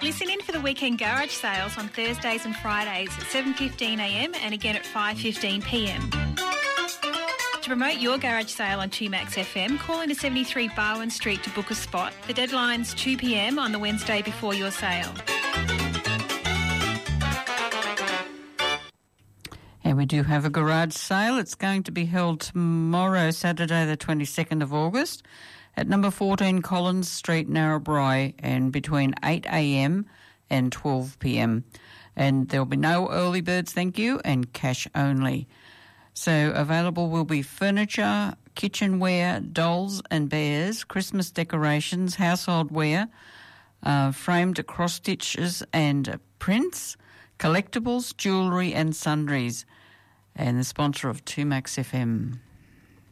Listen in for the weekend garage sales on Thursdays and Fridays at 7:15am and again at 5:15pm. To promote your garage sale on 2Max FM, call into 73 Barwon Street to book a spot. The deadline's 2pm on the Wednesday before your sale. And we do have a garage sale. It's going to be held tomorrow, Saturday the 22nd of August, at number 14 Collins Street, Narrabri, and between 8am and 12pm. And there'll be no early birds, thank you, and cash only. So available will be furniture, kitchenware, dolls and bears, Christmas decorations, household wear, framed cross stitches and prints, collectibles, jewellery and sundries. And the sponsor of 2Max FM.